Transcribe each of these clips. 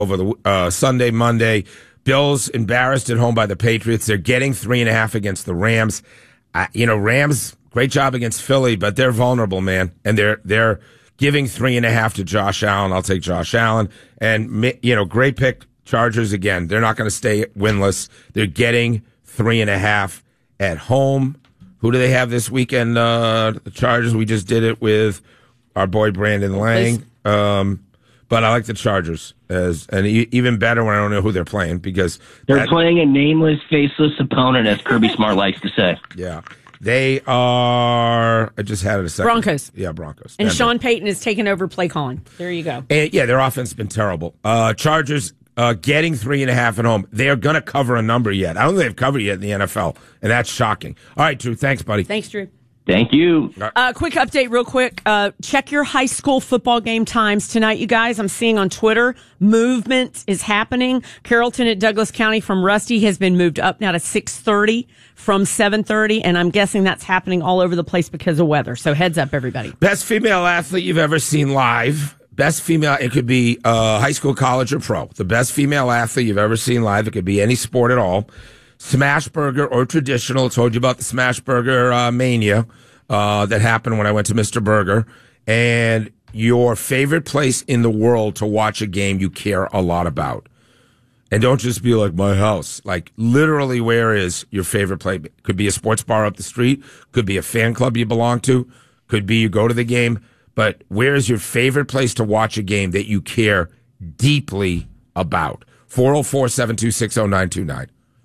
over the Sunday, Monday. Bills embarrassed at home by the Patriots. They're getting 3.5 against the Rams. Rams, great job against Philly, but they're vulnerable, man. And they're giving 3.5 to Josh Allen. I'll take Josh Allen. And, great pick. Chargers, again, they're not going to stay winless. They're getting 3.5 at home. Who do they have this weekend? The Chargers. We just did it with our boy Brandon Lang. But I like the Chargers and even better when I don't know who they're playing because they're playing a nameless, faceless opponent, as Kirby Smart likes to say. Yeah. They are, I just had it a second. Broncos. Yeah, Broncos. And Sean Payton is taking over play calling. There you go. And their offense has been terrible. Chargers getting 3.5 at home. They are going to cover a number yet. I don't think they've covered yet in the NFL, and that's shocking. All right, Drew. Thanks, buddy. Thanks, Drew. Thank you. Quick update real quick. Check your high school football game times tonight, you guys. I'm seeing on Twitter, movement is happening. Carrollton at Douglas County from Rusty has been moved up now to 6:30 from 7:30, and I'm guessing that's happening all over the place because of weather. So heads up, everybody. Best female athlete you've ever seen live. Best female, it could be high school, college, or pro. The best female athlete you've ever seen live. It could be any sport at all. Smash burger or traditional. I told you about the smash burger mania that happened when I went to Mr. Burger. And your favorite place in the world to watch a game you care a lot about. And don't just be like, my house. Like, literally, where is your favorite place? Could be a sports bar up the street. Could be a fan club you belong to. Could be you go to the game. But where is your favorite place to watch a game that you care deeply about? 404-726-0929.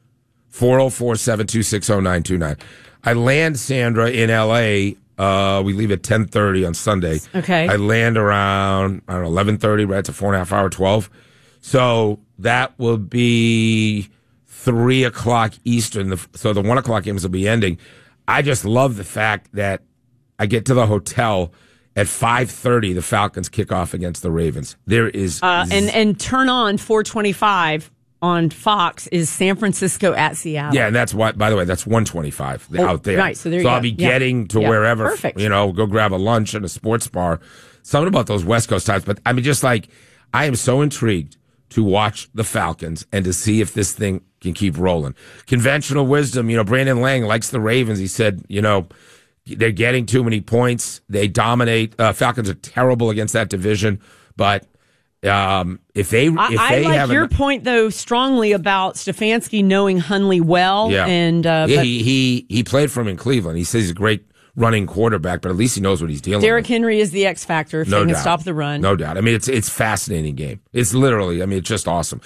404-726-0929. I land, Sandra, in L.A. We leave at 10:30 on Sunday. Okay. I land around, 11:30, right? It's a 4.5 hour, 12. So that will be 3 o'clock Eastern. So the 1 o'clock games will be ending. I just love the fact that I get to the hotel at 5:30. The Falcons kick off against the Ravens. There is and turn on 425 on Fox is San Francisco at Seattle. Yeah, and that's why. By the way, that's 125 out there. Right, so there you go. I'll be getting to wherever. Perfect. Go grab a lunch at a sports bar. Something about those West Coast times, but I mean, just like I am so intrigued to watch the Falcons and to see if this thing can keep rolling. Conventional wisdom, Brandon Lang likes the Ravens. He said, they're getting too many points. They dominate. Falcons are terrible against that division, but if they like your point though strongly about Stefanski knowing Hundley well. Yeah. And he played for him in Cleveland. He says he's a great running quarterback, but at least he knows what he's dealing with. Derrick Henry is the X factor if they can stop the run. No doubt. I mean, it's a fascinating game. It's literally, it's just awesome.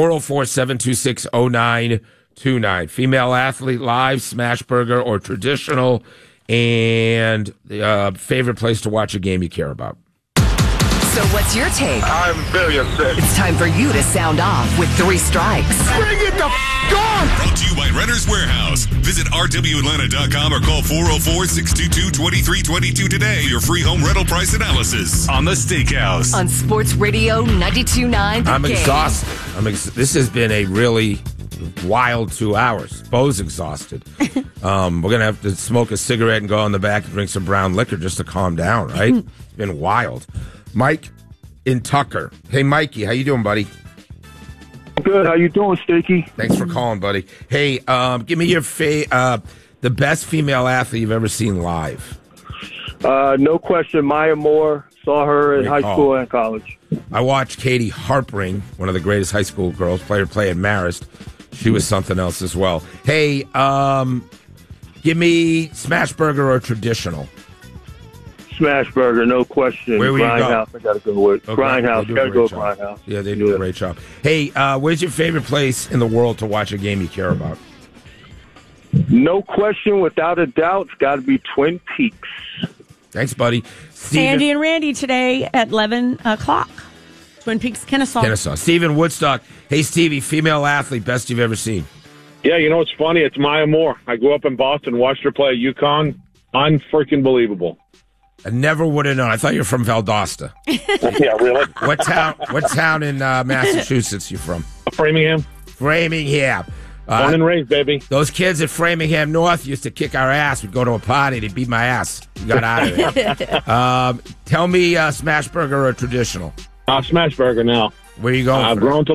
404-726-0929. Female athlete live, smash burger or traditional, and favorite place to watch a game you care about. So what's your take? I'm very upset. It's time for you to sound off with 3 strikes. Bring it the f*** on! Brought to you by Renter's Warehouse. Visit rwatlanta.com or call 404-622-2322 today for your free home rental price analysis on The Steakhouse. On Sports Radio 92.9 The I'm Game. exhausted. This has been a really wild 2 hours. Bo's exhausted. We're going to have to smoke a cigarette and go in the back and drink some brown liquor just to calm down, right? It's been wild. Mike in Tucker. Hey, Mikey, how you doing, buddy? Good. How you doing, Steaky? Thanks for calling, buddy. Hey, give me your the best female athlete you've ever seen live. No question, Maya Moore. Saw her in high school and college. I watched Katie Harpring, one of the greatest high school girls, play at Marist. She was something else as well. Hey, give me smash burger or traditional. Smash burger, no question. Where were you Grindhouse, I got to go with. Okay. Grindhouse, got to go with Grindhouse. Yeah, they do a great job. Hey, where's your favorite place in the world to watch a game you care about? No question, without a doubt, it's got to be Twin Peaks. Thanks, buddy. Sandy and Randy today at 11 o'clock. Twin Peaks, Kennesaw. Stephen Woodstock. Hey, Stevie, female athlete, best you've ever seen. Yeah, you know what's funny? It's Maya Moore. I grew up in Boston, watched her play at UConn. Unfreaking believable. I never would have known. I thought you were from Valdosta. Yeah, really? What town in Massachusetts you from? Framingham. Framingham. Born and raised, baby. Those kids at Framingham North used to kick our ass. We'd go to a party. They'd beat my ass. We got out of there. Tell me smash burger or traditional? Smash burger now. Where are you going? I've grown to